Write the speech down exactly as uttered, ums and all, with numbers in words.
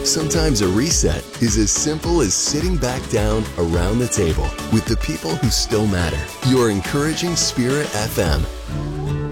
Sometimes a reset is as simple as sitting back down around the table with the people who still matter. Your Encouraging Spirit F M.